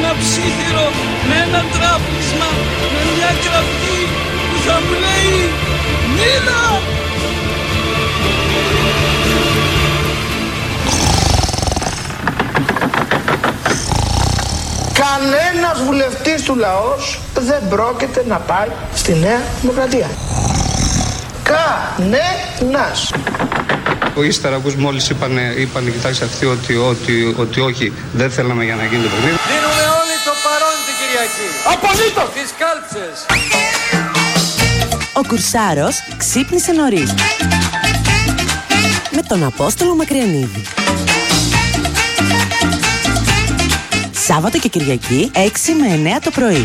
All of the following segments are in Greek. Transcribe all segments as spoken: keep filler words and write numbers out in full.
ένα ψήθυρο, με ένα τράβηξμα, με μια κραυγή που θα μου λέει Νίνα! Κανένας βουλευτής του λαός δεν πρόκειται να πάει στη Νέα Δημοκρατία. Κανένας. Ο ύστερα ακούς μόλις είπανε, είπανε κοιτάξτε αυτοί ότι, ότι, ότι όχι, δεν θέλαμε για να γίνει το παιχνίδι. Δίνουμε όλοι το παρόν την Κυριακή. Απολύτως! Τις κάλψες. Ο Κουρσάρος ξύπνησε νωρίς. Με τον Απόστολο Μακριανίδη. Σάββατο και Κυριακή έξι με εννέα το πρωί.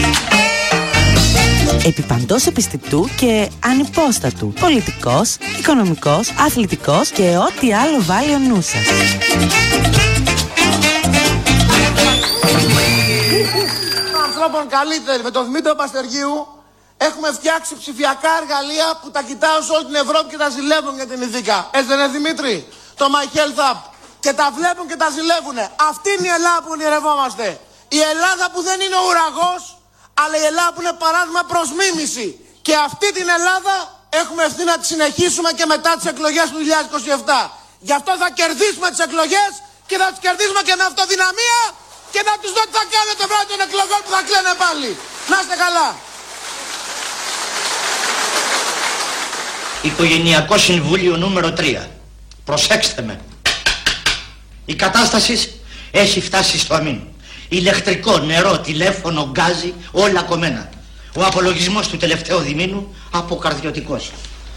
Επί παντός επιστητού και ανυπόστατου. Πολιτικός, οικονομικός, αθλητικός και ό,τι άλλο βάλει ο νου σας. Ανθρώπων καλύτεροι με τον Δημήτριο Παστεργίου έχουμε φτιάξει ψηφιακά εργαλεία που τα κοιτάω σε όλη την Ευρώπη και τα ζηλεύουν για την ηθικά. Έτσι δεν είναι, Δημήτρη? Το My Health App. Και τα βλέπουν και τα ζηλεύουν. Αυτή είναι η Ελλάδα που ονειρευόμαστε. Η Ελλάδα που δεν είναι ο ουραγός, αλλά η Ελλάδα που είναι παράδειγμα προς μίμηση. Και αυτή την Ελλάδα έχουμε ευθύνη να τη συνεχίσουμε και μετά τις εκλογές του δύο χιλιάδες είκοσι επτά. Γι' αυτό θα κερδίσουμε τις εκλογές και θα τις κερδίσουμε και με αυτοδυναμία και να τους δω τι θα κάνουμε το βράδυ των εκλογών που θα κλαίνε πάλι. Να είστε καλά. Οικογενειακό Συμβούλιο νούμερο τρία. Προσέξτε με. Η κατάσταση έχει φτάσει στο αμήν. Ηλεκτρικό, νερό, τηλέφωνο, γκάζι, όλα κομμένα. Ο απολογισμός του τελευταίου διμήνου αποκαρδιωτικός.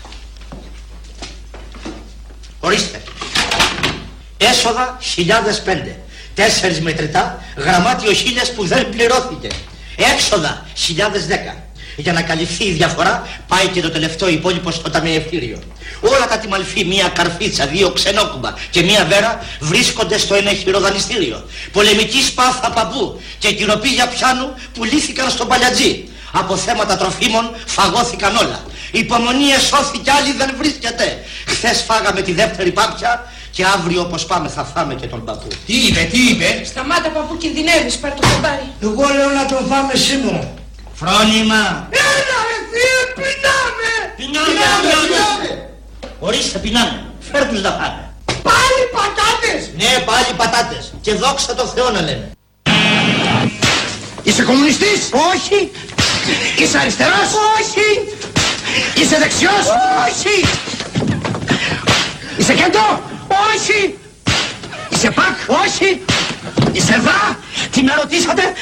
Ορίστε. Έσοδα χιλιάδες πέντε. Τέσσερις μετρητά, γραμμάτιο χίλιας που δεν πληρώθηκε. Έξοδα χιλιάδες δέκα. Για να καλυφθεί η διαφορά πάει και το τελευταίο υπόλοιπο στο ταμιευτήριο. Όλα τα τιμαλφή, μία καρφίτσα, δύο ξενόκουμπα και μία βέρα βρίσκονται στο ένα χειροδανιστήριο. Πολεμική σπάθα παππού και κυροπήγια πιάνου πουλήθηκαν στον παλιατζή. Από θέματα τροφίμων φαγώθηκαν όλα. Υπομονή εσώθηκε, άλλη δεν βρίσκεται. Χθες φάγαμε τη δεύτερη πάπια και αύριο όπως πάμε θα φάμε και τον παππού. Τι είπε, τι είπε? Σταμάτα παππού, κινδυνεύεις, πάρ' το χαμπάρι. Εγώ λέω να τον φάμε σήμερα. Φρόνημα. Έλα ρε θεία, πεινάμε! Πεινάμε, πεινάμε! Ορίστε, πεινάμε. Φέρ τους να φάνε. Πάλι πατάτες! Ναι, πάλι πατάτες. Και δόξα τω Θεώ να λέμε. Είσαι κομμουνιστής? Όχι! Είσαι αριστερός? Όχι! Είσαι δεξιός? Όχι! Είσαι κέντρο? Όχι! Είσαι πακ? Όχι! Είσαι δα? Τι με ρωτήσατε?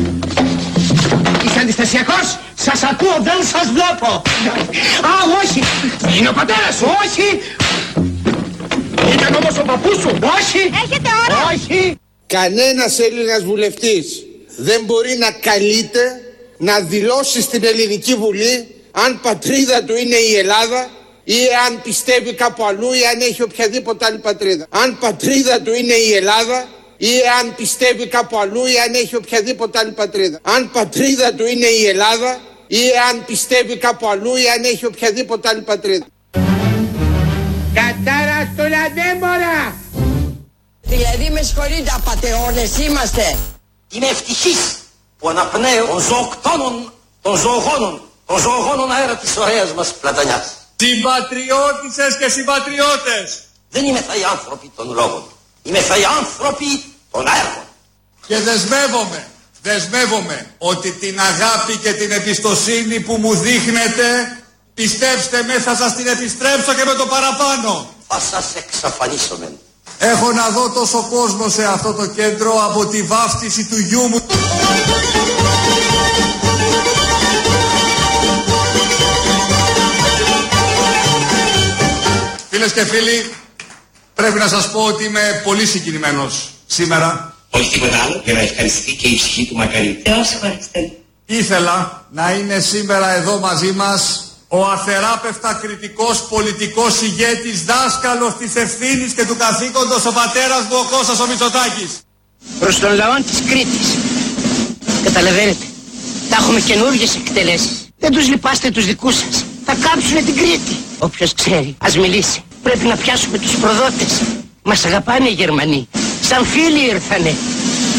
Είσαι αντιστασιακός? Σας ακούω, δεν σας βλέπω! Α, όχι! Είναι ο πατέρας σου? Όχι! Ήταν όμως ο παππούς σου? Όχι! Έχετε ώρα! Όχι! Κανένας Έλληνας βουλευτής δεν μπορεί να καλείται να δηλώσει στην Ελληνική Βουλή αν πατρίδα του είναι η Ελλάδα ή αν πιστεύει κάπου αλλού ή αν έχει οποιαδήποτε άλλη πατρίδα. Αν πατρίδα του είναι η Ελλάδα ή αν πιστεύει κάπου αλλού ή αν έχει οποιαδήποτε άλλη πατρίδα. Αν πατρίδα του είναι η Ελλάδα ή αν πιστεύει κάπου αλλού ή αν έχει οποιαδήποτε άλλη πατρίδα. Κατάρα στον αντέμπορα! Δηλαδή με συγχωρείτε, απατεώνες είμαστε. Είμαι ευτυχής που αναπνέω των ζωοκτώνων, των ζωογόνων, των ζωογόνων αέρα της ωραίας μας πλατανιάς. Συμπατριώτισσες και συμπατριώτες. Δεν είμαι θα οι άνθρωποι των λόγων. Είμαι θα οι άνθρωποι των έργων. Και δεσμεύομαι, δεσμεύομαι ότι την αγάπη και την εμπιστοσύνη που μου δείχνετε, πιστέψτε με, θα σας την επιστρέψω και με το παραπάνω. Θα σας εξαφανίσομαι. Έχω να δω τόσο κόσμο σε αυτό το κέντρο από τη βάφτιση του γιού μου. Φίλες και φίλοι, πρέπει να σας πω ότι είμαι πολύ συγκινημένος σήμερα. Όχι τίποτα άλλο, για να ευχαριστεί και η ψυχή του Μακαρίτη. Θεός ευχαριστεί. Ήθελα να είναι σήμερα εδώ μαζί μας ο αθεράπευτα κριτικός πολιτικός ηγέτης, δάσκαλος της ευθύνης και του καθήκοντος, ο πατέρας μου, ο Κώστας ο Μητσοτάκης. Προς τον λαό της Κρήτης. Καταλαβαίνετε, θα έχουμε καινούργιες εκτελέσεις. Δεν τους λυπάστε τους δικούς σας. Θα κάψουνε την Κρήτη. Όποιος ξέρει, ας μιλήσει. Πρέπει να πιάσουμε τους προδότες. Μας αγαπάνε οι Γερμανοί. Σαν φίλοι ήρθανε.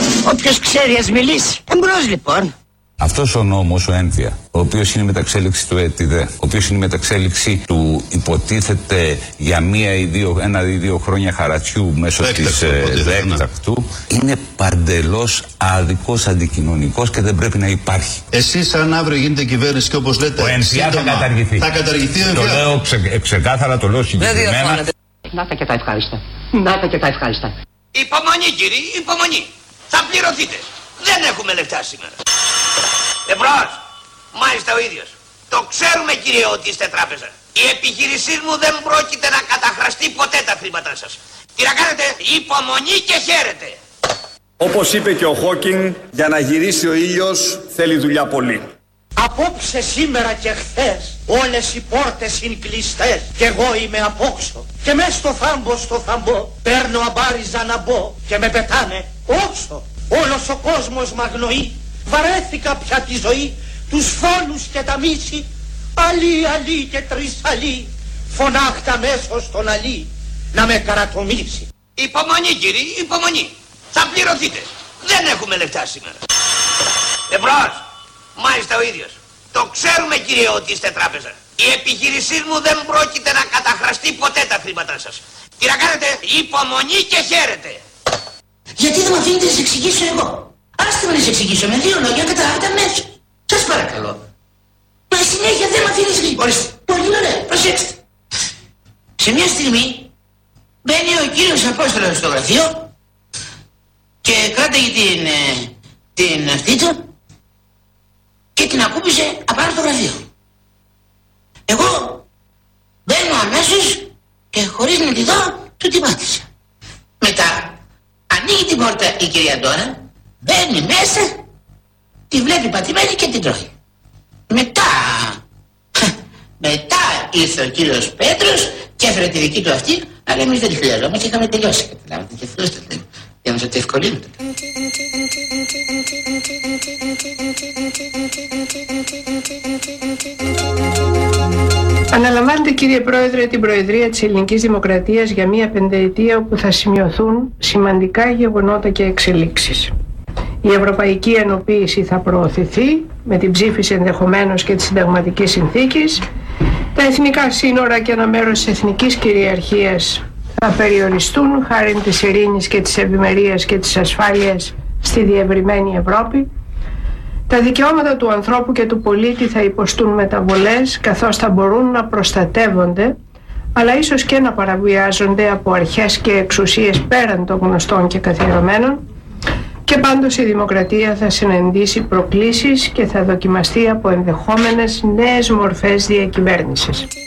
Όποιος ξέρει ας μιλήσει. Εμπρός λοιπόν. Αυτός ο νόμος, ο ένδια, ο οποίος είναι μεταξέλιξη του ΕΤΙΔΕ, ο οποίος είναι μεταξέλιξη του υποτίθεται για μία ή δύο, ένα ή δύο χρόνια χαρατσιού μέσω της έκτακτου, είναι παντελώς άδικος, αντικοινωνικός και δεν πρέπει να υπάρχει. Εσείς αν αύριο γίνεται κυβέρνηση και όπως λέτε, ο ένδια θα καταργηθεί. Θα καταργηθεί ο Το λέω ξε, ξεκάθαρα, το λέω συγκεκριμένα. Να τα και τα ευχάριστα. Να τα και τα ευχάριστα. Υπομονή κύριε, υπομονή. Θα πληρωθείτε. Δεν έχουμε λεφτά σήμερα. Εμπρός. Μάλιστα ο ίδιος. Το ξέρουμε κύριε ότι είστε τράπεζα. Η επιχείρησή μου δεν πρόκειται να καταχραστεί ποτέ τα χρήματά σας. Τι να κάνετε, υπομονή και χαίρετε. Όπως είπε και ο Χόκινγκ, για να γυρίσει ο ήλιος θέλει δουλειά πολύ. Απόψε, σήμερα και χθες, όλες οι πόρτες είναι κλειστές κι εγώ είμαι απόξω. Και μες στο θάμπο στο θαμπό παίρνω αμπάριζα να μπω και με πετάνε όξο. Όλος ο κόσμος μ' αγνοεί, βαρέθηκα πια τη ζωή, τους φόνους και τα μίση. Αλή, αλή και τρισαλή, φωνάχτα μέσω στον αλή να με καρατομήσει. Υπομονή κύριε, υπομονή. Θα πληρωθείτε. Δεν έχουμε λεφτά σήμερα. Εμπρός. Μάλιστα ο ίδιος. Το ξέρουμε κύριε ότι είστε τράπεζα. Η επιχείρησή μου δεν πρόκειται να καταχραστεί ποτέ τα χρήματά σας. Τι να κάνετε, υπομονή και χαίρετε. Γιατί δεν με αφήνετε να σας εξηγήσω εγώ. Άστε με να σας εξηγήσω με δύο λόγια, καταλάβετε αμέσως. Σας παρακαλώ. Μα συνέχεια δεν με αφήνετε να σας εξηγήσω. Ορίστε. Πολύ ωραία, προσέξτε. Σε μια στιγμή μπαίνει ο κύριος Απόστολος στο γραφείο και κράταγε την, την αυτή του και την ακούμπησε απάνω στο γραφείο. Εγώ μπαίνω αμέσως και χωρίς να τη δω του την πάτησα. Μετά ανοίγει την πόρτα η κυρία Ντόρα, μπαίνει μέσα, τη βλέπει πατημένη και την τρώει. Μετά, μετά ήρθε ο κύριος Πέτρος και έφερε τη δική του αυτή, αλλά εμείς δεν τη χρειαζόμαστε και είχαμε τελειώσει. Καταλάβατε και αυτό το λέω. Για να σας το ευκολύνετε. Αναλαμβάνετε κύριε Πρόεδρε την Προεδρία της Ελληνικής Δημοκρατίας για μία πενταετία όπου θα σημειωθούν σημαντικά γεγονότα και εξελίξεις. Η ευρωπαϊκή ενοποίηση θα προωθηθεί με την ψήφιση ενδεχομένως και της συνταγματικής συνθήκης. Τα εθνικά σύνορα και ένα μέρος της εθνικής κυριαρχίας θα περιοριστούν χάρη της ειρήνης και της ευημερίας και της ασφάλειας στη διευρυμένη Ευρώπη. Τα δικαιώματα του ανθρώπου και του πολίτη θα υποστούν μεταβολές καθώς θα μπορούν να προστατεύονται αλλά ίσως και να παραβιάζονται από αρχές και εξουσίες πέραν των γνωστών και καθιερωμένων και πάντως η δημοκρατία θα συναντήσει προκλήσεις και θα δοκιμαστεί από ενδεχόμενες νέες μορφές διακυβέρνησης.